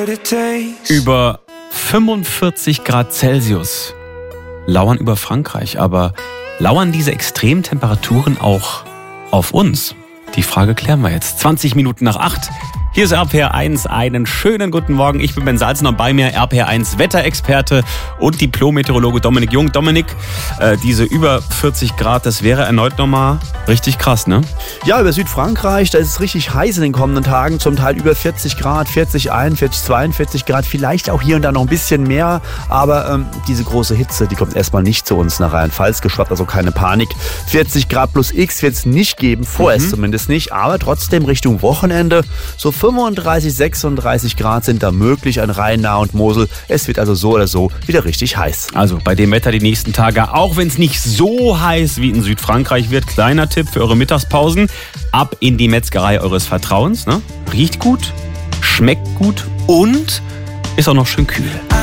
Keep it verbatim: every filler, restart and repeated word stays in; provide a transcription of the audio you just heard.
Über fünfundvierzig Grad Celsius lauern über Frankreich, aber lauern diese extremen Temperaturen auch auf uns? Die Frage klären wir jetzt. zwanzig Minuten nach acht. Hier ist R P R eins. Einen schönen guten Morgen. Ich bin Ben Salzner und bei mir R P R eins Wetterexperte und Diplom-Meteorologe Dominik Jung. Dominik, äh, diese über vierzig Grad, das wäre erneut nochmal richtig krass, ne? Ja, über Südfrankreich, da ist es richtig heiß in den kommenden Tagen. Zum Teil über vierzig Grad, vierzig, einundvierzig, zweiundvierzig Grad. Vielleicht auch hier und da noch ein bisschen mehr. Aber ähm, diese große Hitze, die kommt erstmal nicht zu uns nach Rheinland-Pfalz geschwappt. Also keine Panik. vierzig Grad plus X wird es nicht geben. Vorerst mhm. zumindest nicht. Aber trotzdem Richtung Wochenende so fünfunddreißig, sechsunddreißig Grad sind da möglich an Rhein, Nahe und Mosel. Es wird also so oder so wieder richtig heiß. Also bei dem Wetter die nächsten Tage, auch wenn es nicht so heiß wie in Südfrankreich wird, kleiner Tipp für eure Mittagspausen, ab in die Metzgerei eures Vertrauens. Ne? Riecht gut, schmeckt gut und ist auch noch schön kühl.